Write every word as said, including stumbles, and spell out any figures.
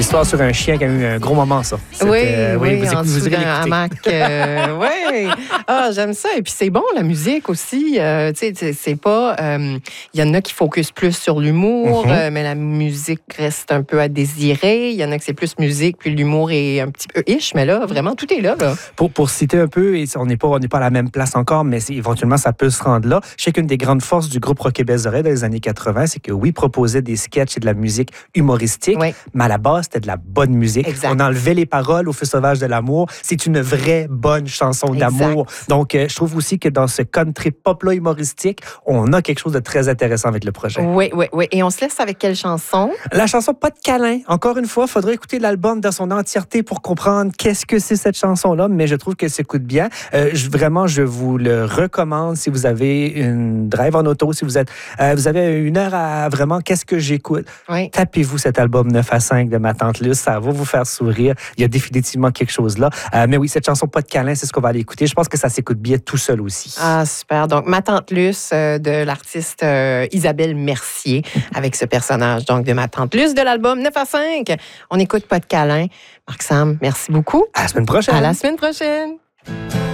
L'histoire sur un chien qui a eu un gros moment, ça. Oui, euh, oui, vous, en vous dessous irez d'un l'écouter. hamac. Euh, oui. Ah, j'aime ça. Et puis, c'est bon, la musique aussi. Euh, tu sais, c'est pas... Il euh, y en a qui focusent plus sur l'humour, mm-hmm. euh, mais la musique reste un peu à désirer. Il y en a qui c'est plus musique, puis l'humour est un petit peu ish, mais là, vraiment, tout est là. là. Pour, pour citer un peu, et on n'est pas, on n'est pas à la même place encore, mais éventuellement, ça peut se rendre là. Je sais qu'une des grandes forces du groupe Rock et Belles Oreilles dans les années quatre-vingt, c'est que oui, il proposait des sketchs et de la musique humoristique, oui. mais à la base, c'était de la bonne musique. Exact. On enlevait les paroles au Feu sauvage de l'amour. C'est une vraie bonne chanson exact. D'amour. Donc, euh, je trouve aussi que dans ce country pop-là humoristique, on a quelque chose de très intéressant avec le projet. Oui, oui, oui. Et on se laisse avec quelle chanson? La chanson Pas de câlin. Encore une fois, il faudrait écouter l'album dans son entièreté pour comprendre qu'est-ce que c'est cette chanson-là, mais je trouve qu'elle s'écoute bien. Euh, je, vraiment, je vous le recommande si vous avez une drive en auto, si vous êtes, euh, vous avez une heure à vraiment qu'est-ce que j'écoute. Oui. Tapez-vous cet album neuf à cinq de ma tante Luce, ça va vous faire sourire. Il y a définitivement quelque chose là. Euh, mais oui, cette chanson Pas de câlin, c'est ce qu'on va aller écouter. Je pense que ça s'écoute bien tout seul aussi. Ah, super. Donc, ma tante Luce euh, de l'artiste euh, Isabelle Mercier avec ce personnage donc de ma tante Luce de l'album neuf à cinq. On écoute Pas de câlin. Marc-Sam, merci beaucoup. À la semaine prochaine. À la semaine prochaine.